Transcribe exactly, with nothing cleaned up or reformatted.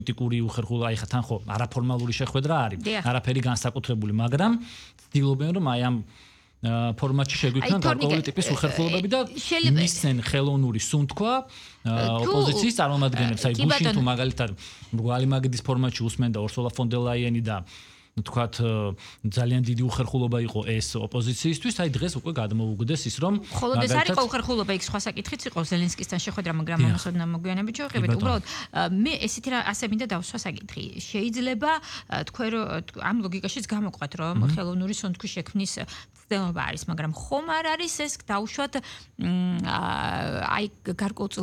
პოლიტიკური უხერხულო აი ხა თან ხო არაფორმალური შეხვედრა არის, არაფერი განსაკუთრებული, მაგრამ ცდილობენ რომ აი ამ ფორმატში შეგვიქმნან გარკვეული ტიპის უხერხულობები და მისცენ ხელოვნური სუნთქვა ოპოზიციის წარმომადგენლებს, აი გუშინ თუ მაგალითად გვალიმაგიდის ფორმატში უსმენდა ორსულა ფონ დერ ლაიენი და თქვათ ძალიან დიდი უხერხულობა იყო ეს ოპოზიციისთვის, აი დღეს უკვე გადმოუგდეს ის რომ ხოლო ეს არ იყო უხერხულობა, იქ სხვა საკითხიც იყო ზელენსკისთან შეხვედრა, მაგრამ ამას ოდნა მოგვიანებით შევხედეთ. უბრალოდ მე ესეთი რა ასე მინდა დავსვა საკითხი. შეიძლება თქვენ ამ ლოგიკაშიც გამოყვათ რომ ხელოვნური სუნთქვის შექმნის ცდელობა არის, მაგრამ ხომ არ არის ეს დავუშვათ აი გარკვეულ